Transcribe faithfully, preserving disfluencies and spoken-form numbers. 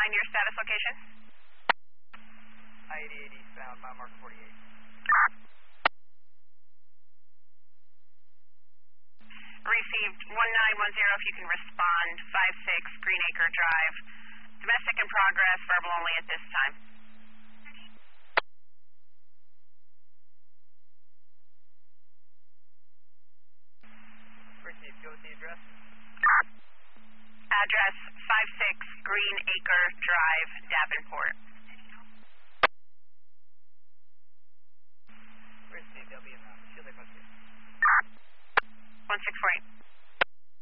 nine, your status location? I eighty-eight eastbound, mile mark forty-eight. Received one nine one zero, if you can respond, five six Greenacre Drive. Domestic in progress, verbal only at this time. Received, go with the address. Address five six Greenacre Drive, Davenport.